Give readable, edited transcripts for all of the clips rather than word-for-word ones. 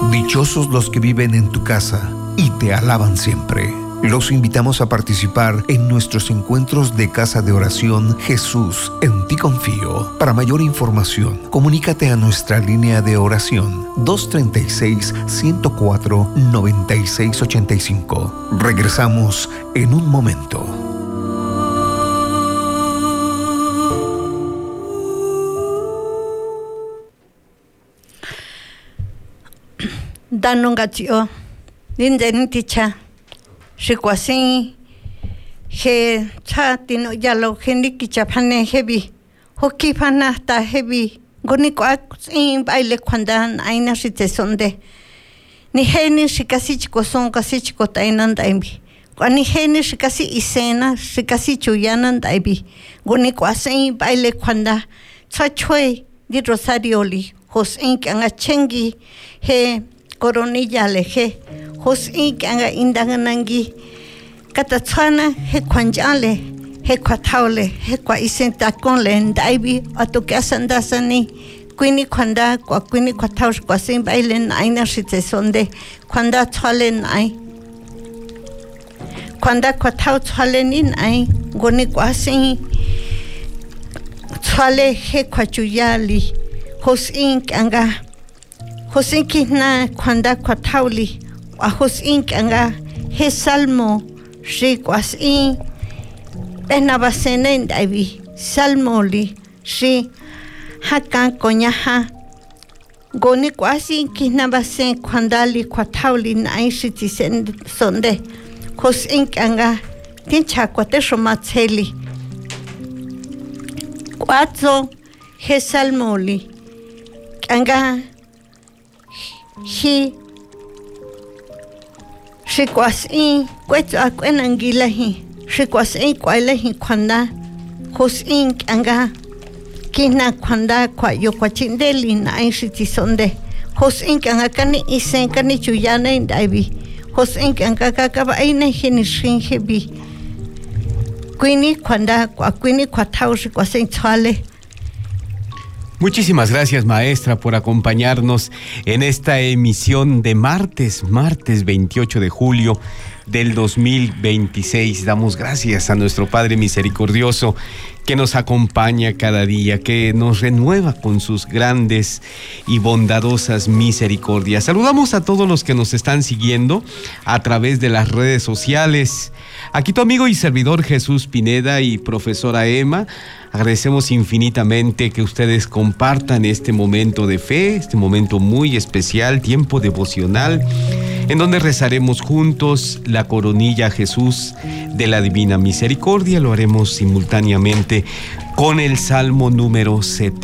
Dichosos los que viven en tu casa y te alaban siempre. Los invitamos a participar en nuestros encuentros de casa de oración Jesús, en ti confío. Para mayor información, comunícate a nuestra línea de oración 236-104-9685. Regresamos en un momento. Danongatio, Lindeniticha. Shikwasin he chatino yalo heniki chapane heavy hoki pana ta heavy goniko in baile kwandan aina shitesonde ni heni shikasi chikoson kasi chikota inanda imbi kwani heni shikasi isena shikasi chuyanan daibi goniko asin baile kwanda chachwe di rosarioli hos ink anga chengi he coronilla leje hos ink anga indanganangi katatsana he kwanjale he kwataule he kwa isenta konle ndaibi atoke asandasani kwini kwanda kwa kwini kwataush kwa simba ile naina shitesonde kwanda tsale nai kwanda kwatau tsale ni nai goni kwa sin tsale he kwachuyali hos ink anga Hosinki na kwanda kwatauli wa hosink anga he salmo shi kwasi ena basene ndaibi salmoli shi hakan konyaha goni kwasi kina basen kwandali kwatauli na ishiti sonde hosink anga tincha kwate shomatseli kwatso he salmoli anga hi shikwasi kwetu akwenangilahi shikwasi kwailahi kwanda hosin anga kina kwanda kwa yokwachindeli na aishitisonde hosin anga kani isen kani chuyana indaibi hosin anga kakaba aina hinishinhebi kwini kwanda kwa kwini kwa taushi kwa sentuale. Muchísimas gracias, maestra, por acompañarnos en esta emisión de martes 28 de julio del 2026. Damos gracias a nuestro Padre misericordioso que nos acompaña cada día, que nos renueva con sus grandes y bondadosas misericordias. Saludamos a todos los que nos están siguiendo a través de las redes sociales. Aquí tu amigo y servidor Jesús Pineda y profesora Emma. Agradecemos infinitamente que ustedes compartan este momento de fe, este momento muy especial, tiempo devocional, en donde rezaremos juntos la coronilla a Jesús de la Divina Misericordia. Lo haremos simultáneamente con el Salmo número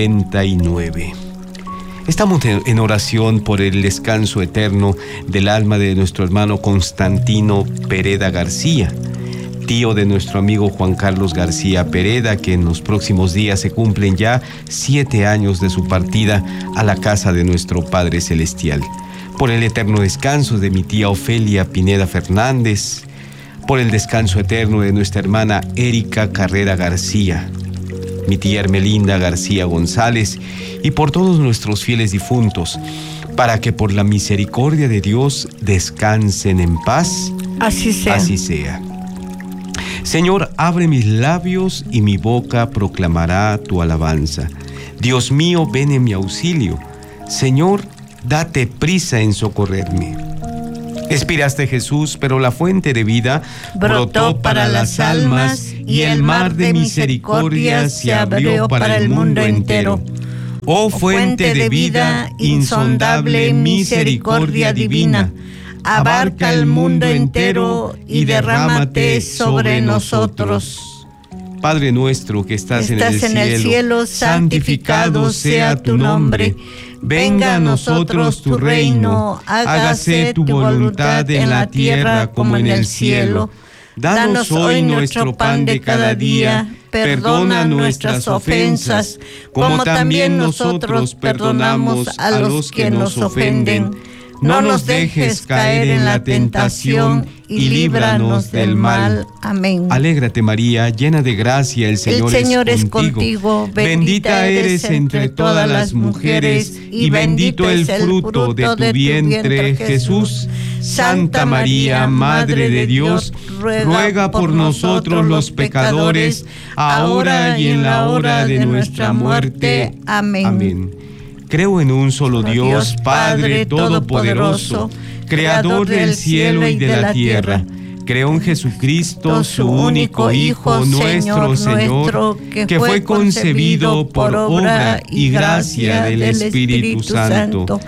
79. Estamos en oración por el descanso eterno del alma de nuestro hermano Constantino Pereda García, tío de nuestro amigo Juan Carlos García Pereda, que en los próximos días se cumplen ya 7 años de su partida a la casa de nuestro Padre Celestial. Por el eterno descanso de mi tía Ofelia Pineda Fernández, por el descanso eterno de nuestra hermana Erika Carrera García, mi tía Hermelinda García González, y por todos nuestros fieles difuntos, para que por la misericordia de Dios descansen en paz. Así sea. Así sea. Señor, abre mis labios y mi boca proclamará tu alabanza. Dios mío, ven en mi auxilio. Señor, date prisa en socorrerme. Expiraste, Jesús, pero la fuente de vida brotó para las almas y el mar de misericordia se abrió para el mundo entero. Oh fuente de vida, insondable misericordia divina, abarca el mundo entero y derrámate sobre nosotros. Padre nuestro que estás en el cielo, santificado sea tu nombre. Venga a nosotros tu reino, hágase tu voluntad en la tierra como en el cielo. Danos hoy nuestro pan de cada día, perdona nuestras ofensas, como también nosotros perdonamos a los que nos ofenden. no nos dejes caer en la tentación y líbranos del mal. Amén. Alégrate, María, llena de gracia, el Señor es contigo. Bendita eres entre todas las mujeres y bendito el fruto de tu vientre, Jesús. Santa María, Madre de Dios, ruega por nosotros los pecadores, ahora y en la hora de nuestra muerte. Amén. Amén. Creo en un solo Dios, Padre Todopoderoso, Creador del cielo y de la tierra. Creo en Jesucristo, su único Hijo, nuestro Señor, que fue concebido por obra y gracia del Espíritu Santo.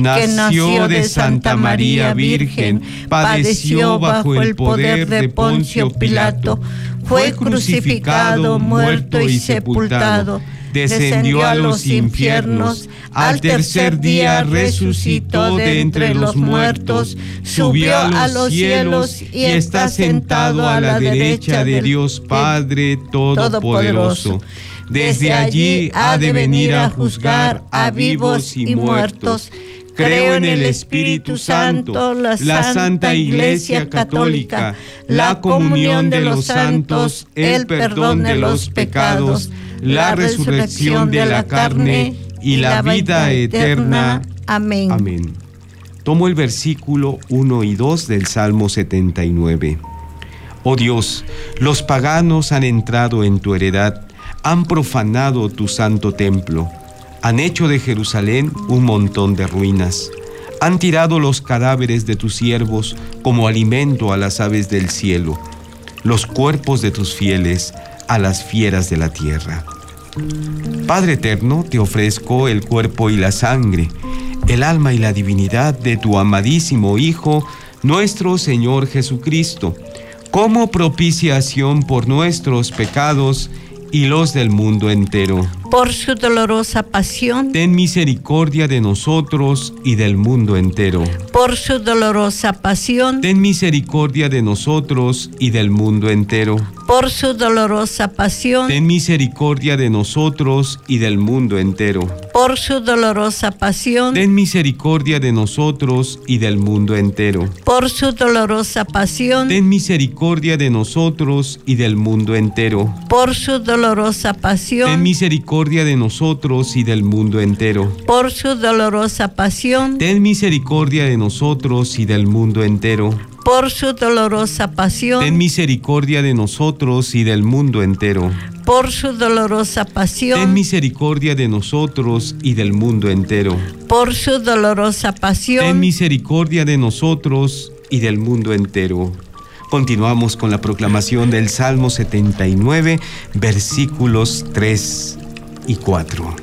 Nació de Santa María Virgen, padeció bajo el poder de Poncio Pilato, fue crucificado, muerto y sepultado. Descendió a los infiernos, al tercer día resucitó de entre los muertos, subió a los cielos y está sentado a la derecha de Dios Padre Todopoderoso. Desde allí ha de venir a juzgar a vivos y muertos. Creo en el Espíritu Santo, la Santa Iglesia Católica, la comunión de los santos, el perdón de los pecados, la resurrección de la carne y la vida eterna. Amén. Amén. Tomo el versículo 1 y 2 del Salmo 79. Oh Dios, los paganos han entrado en tu heredad, han profanado tu santo templo. Han hecho de Jerusalén un montón de ruinas. Han tirado los cadáveres de tus siervos como alimento a las aves del cielo, los cuerpos de tus fieles a las fieras de la tierra. Padre eterno, te ofrezco el cuerpo y la sangre, el alma y la divinidad de tu amadísimo Hijo, nuestro Señor Jesucristo, como propiciación por nuestros pecados y los del mundo entero. Por su dolorosa pasión, ten misericordia de nosotros y del mundo entero. Por su dolorosa pasión, ten misericordia de nosotros y del mundo entero. Por su dolorosa pasión, ten misericordia de nosotros y del mundo entero. Por su dolorosa pasión, ten misericordia de nosotros y del mundo entero. Por su dolorosa pasión, ten misericordia de nosotros y del mundo entero. Por su dolorosa pasión, ten misericordia de nosotros y del mundo entero. Por su dolorosa pasión, ten misericordia de nosotros y del mundo entero. Por su dolorosa pasión, ten misericordia de nosotros y del mundo entero. Por su dolorosa pasión, ten misericordia de nosotros y del mundo entero. Por su dolorosa pasión, ten misericordia de nosotros y del mundo entero. Continuamos con la proclamación del Salmo 79, versículos 3 y 4.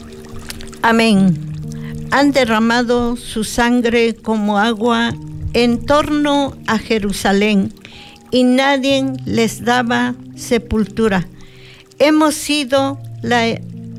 Amén. Han derramado su sangre como agua en torno a Jerusalén, y nadie les daba sepultura. Hemos sido la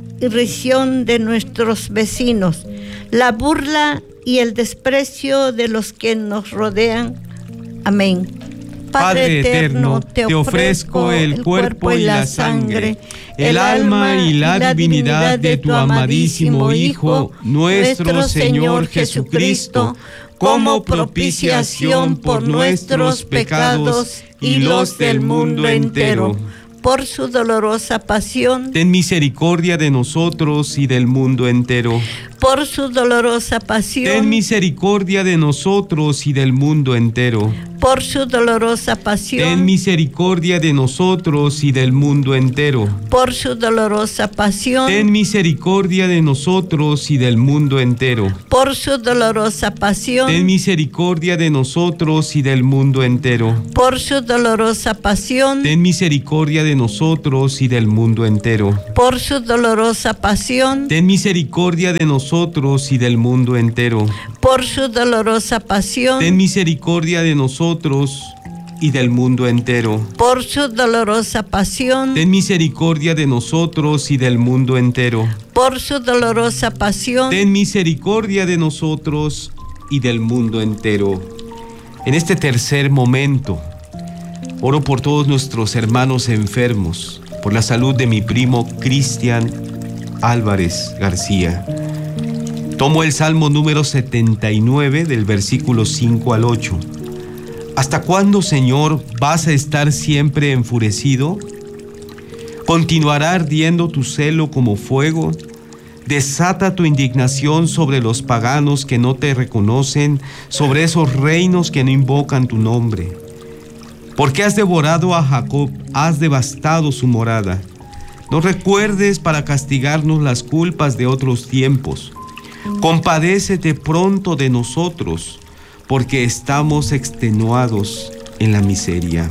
irrisión de nuestros vecinos, la burla y el desprecio de los que nos rodean. Amén. Padre eterno, te ofrezco el cuerpo y la sangre, el alma y la divinidad de tu amadísimo Hijo, nuestro Señor Jesucristo, como propiciación por nuestros pecados y los del mundo entero. Por su dolorosa pasión, ten misericordia de nosotros y del mundo entero. Por su dolorosa pasión, ten misericordia de nosotros y del mundo entero. Por su dolorosa pasión, ten misericordia de nosotros y del mundo entero. Por su dolorosa pasión, ten misericordia de nosotros y del mundo entero. Por su dolorosa pasión, ten misericordia de nosotros y del mundo entero. Por su dolorosa pasión, ten misericordia de nosotros y del mundo entero. Por su dolorosa pasión, ten misericordia de nosotros y del mundo entero. Por su dolorosa pasión, ten misericordia de nosotros y del mundo entero. Por su dolorosa pasión, ten misericordia de nosotros y del mundo entero. Por su dolorosa pasión, ten misericordia de nosotros y del mundo entero. En este tercer momento, oro por todos nuestros hermanos enfermos, por la salud de mi primo Cristian Álvarez García. Tomo el Salmo número 79 del versículo 5 al 8. ¿Hasta cuándo, Señor, vas a estar siempre enfurecido? ¿Continuará ardiendo tu celo como fuego? Desata tu indignación sobre los paganos que no te reconocen, sobre esos reinos que no invocan tu nombre. Porque has devorado a Jacob, has devastado su morada. No recuerdes para castigarnos las culpas de otros tiempos. Compadécete pronto de nosotros, porque estamos extenuados en la miseria.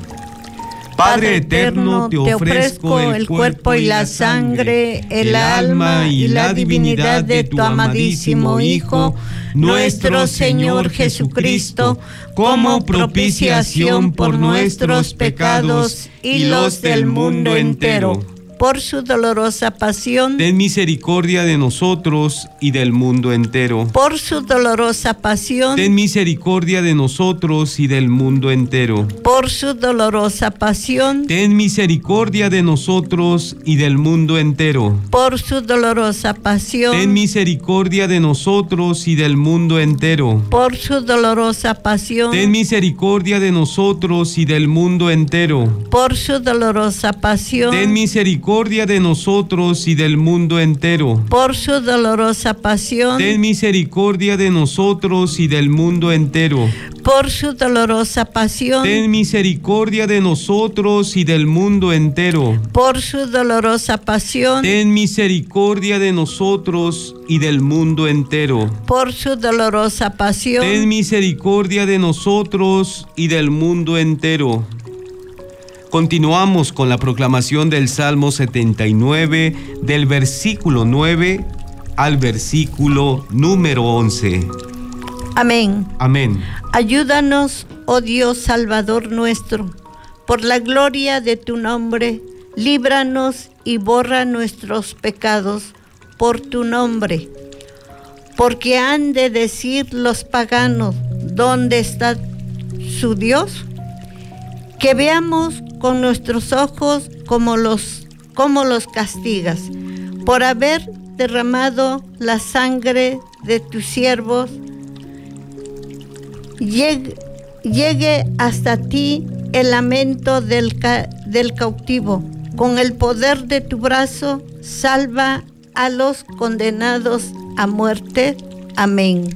Padre eterno, te ofrezco el cuerpo y la sangre, el alma y la divinidad de tu amadísimo Hijo, nuestro Señor Jesucristo, como propiciación por nuestros pecados y los del mundo entero. Por su dolorosa pasión, ten misericordia de nosotros y del mundo entero. Por su dolorosa pasión, ten misericordia de nosotros y del mundo entero. Por su dolorosa pasión, ten misericordia de nosotros y del mundo entero. Por su dolorosa pasión, ten misericordia de nosotros y del mundo entero. Por su dolorosa pasión, ten misericordia de nosotros y del mundo entero. Por su dolorosa pasión, ten misericordia de nosotros y del mundo entero. Por su dolorosa pasión, ten misericordia de nosotros y del mundo entero. Por su dolorosa pasión, ten misericordia de nosotros y del mundo entero. Por su dolorosa pasión, ten misericordia de nosotros y del mundo entero. Por su dolorosa pasión, ten misericordia de nosotros y del mundo entero. Continuamos con la proclamación del Salmo 79, del versículo 9 al versículo número 11. Amén. Amén. Ayúdanos, oh Dios Salvador nuestro, por la gloria de tu nombre, líbranos y borra nuestros pecados por tu nombre. Porque han de decir los paganos, ¿dónde está su Dios? Que veamos con nuestros ojos cómo los castigas, por haber derramado la sangre de tus siervos. Llegue hasta ti el lamento del cautivo. Con el poder de tu brazo, salva a los condenados a muerte. Amén.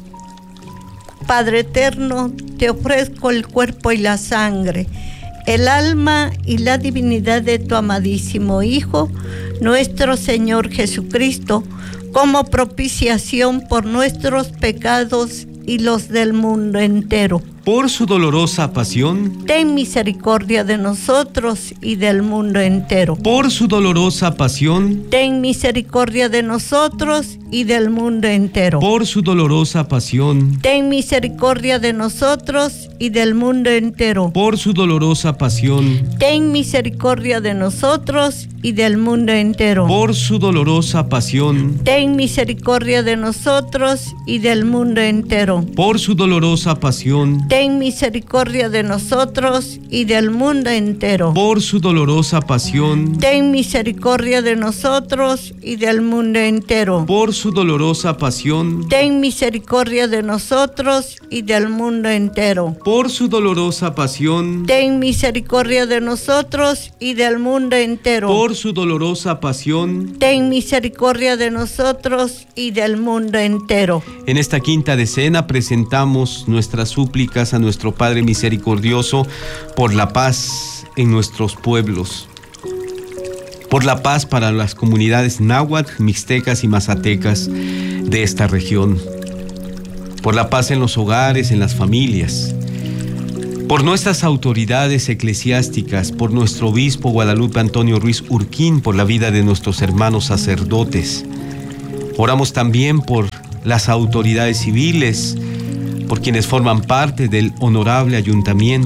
Padre eterno, te ofrezco el cuerpo y la sangre, el alma y la divinidad de tu amadísimo Hijo, nuestro Señor Jesucristo, como propiciación por nuestros pecados y los del mundo entero. Por su dolorosa pasión, ten misericordia de nosotros y del mundo entero. Por su dolorosa pasión, ten misericordia de nosotros y del mundo entero. Por su dolorosa pasión, ten misericordia de nosotros y del mundo entero. Por su dolorosa pasión, ten misericordia de nosotros y del mundo entero. Por su dolorosa pasión, ten misericordia de nosotros y del mundo entero. Por su dolorosa pasión, ten misericordia de nosotros y del mundo entero. Por su dolorosa pasión, ten misericordia de nosotros y del mundo entero. Por su dolorosa pasión, ten misericordia de nosotros y del mundo entero. Por su dolorosa pasión, ten misericordia de nosotros y del mundo entero. Por su dolorosa pasión, ten misericordia de nosotros y del mundo entero. En esta quinta decena presentamos nuestras súplicas a nuestro Padre misericordioso por la paz en nuestros pueblos, por la paz para las comunidades náhuatl, mixtecas y mazatecas de esta región, por la paz en los hogares, en las familias, por nuestras autoridades eclesiásticas, por nuestro obispo Guadalupe Antonio Ruiz Urquín, por la vida de nuestros hermanos sacerdotes. Oramos también por las autoridades civiles, por quienes forman parte del honorable ayuntamiento